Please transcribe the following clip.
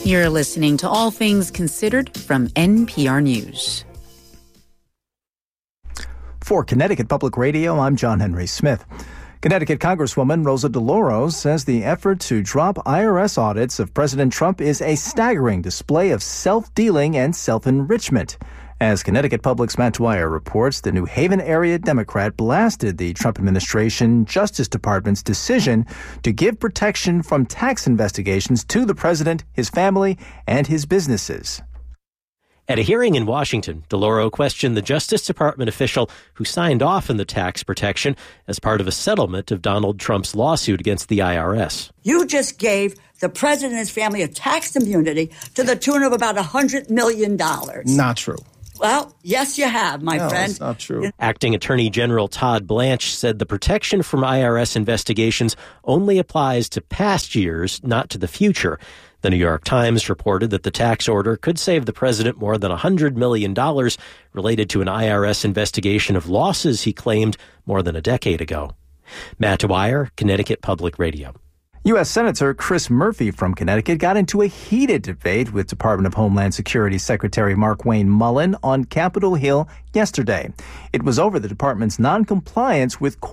You're listening to All Things Considered from NPR News. For Connecticut Public Radio, I'm John Henry Smith. Connecticut Congresswoman Rosa DeLauro says the effort to drop IRS audits of President Trump is a staggering display of self-dealing and self-enrichment. As Connecticut Public's Matt Dwyer reports, the New Haven area Democrat blasted the Trump administration Justice Department's decision to give protection from tax investigations to the president, his family, and his businesses. At a hearing in Washington, DeLauro questioned the Justice Department official who signed off on the tax protection as part of a settlement of Donald Trump's lawsuit against the IRS. You just gave the president and his family a tax immunity to the tune of about $100 million. Not true. Well, yes, you have, my friend. No, it's not true. Acting Attorney General Todd Blanche said the protection from IRS investigations only applies to past years, not to the future. The New York Times reported that the tax order could save the president more than $100 million related to an IRS investigation of losses he claimed more than a decade ago. Matt Dwyer, Connecticut Public Radio. U.S. Senator Chris Murphy from Connecticut got into a heated debate with Department of Homeland Security Secretary Markwayne Mullin on Capitol Hill yesterday. It was over the department's noncompliance with